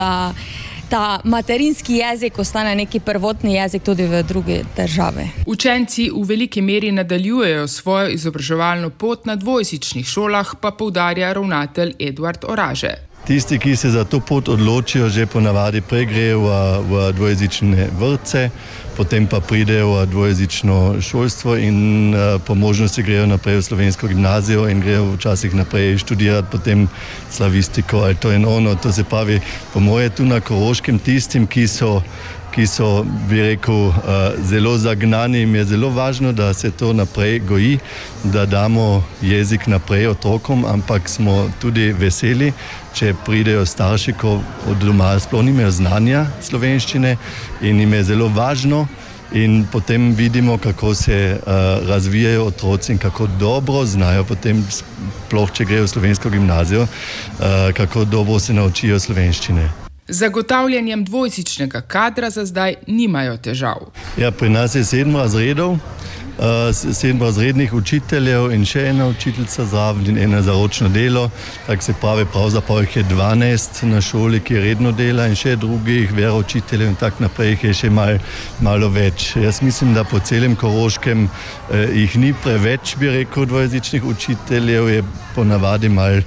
ta materinski jezik ostane neki prvotni jezik tudi v druge države. Učenci v veliki meri nadaljujejo svojo izobraževalno pot na dvojezičnih šolah, pa poudarja ravnatelj Eduard Oraže. Tisti, ki se za to pot odločijo, že ponavadi prej grejo v dvojezične vrtce, potem pa pridejo v dvojezično šolstvo in po možnosti grejo naprej v slovensko gimnazijo in grejo včasih naprej študirati potem slavistiko ali to in ono. To se pravi, po moje tu na Koroškem tistim, ki so, bi rekel, zelo zagnani, jim je zelo važno, da se to naprej goji, da damo jezik naprej otrokom, ampak smo tudi veseli, če pridejo starši, ko od doma sploh nimajo znanja slovenščine in jim je zelo važno in potem vidimo, kako se razvijajo otroci in kako dobro znajo potem, sploh če grejo v slovensko gimnazijo, kako dobro se naučijo slovenščine. Zagotavljanjem dvojezičnega kadra za zdaj nimajo težav. Ja, pri nas je 7 razredov, 7 razrednih učiteljev in še ena učiteljica zraven in ena za ročno delo. Tako se pravi, pravzaprav jih je 12 na šoli, ki redno dela in še drugih veroučiteljev in tako naprej jih je še malo več. Jaz mislim, da po celem Koroškem jih ni preveč, bi rekel, dvojezičnih učiteljev, je ponavadi malo,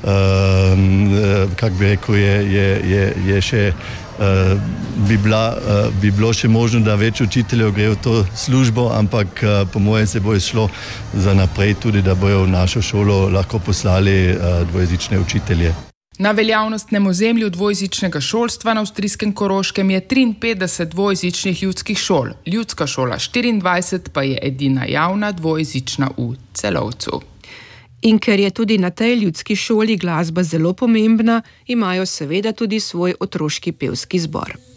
kak bi rekel, je še bi bilo še možno, da več učiteljev gre v to službo, ampak po mojem se bo šlo za naprej tudi, da bojo v našo šolo lahko poslali dvojezične učitelje. Na veljavnostnem ozemlju dvojezičnega šolstva na avstrijskem Koroškem je 53 dvojezičnih ljudskih šol. Ljudska šola 24 pa je edina javna dvojezična v Celovcu. In ker je tudi na tej ljudski šoli glasba zelo pomembna, imajo seveda tudi svoj otroški pevski zbor.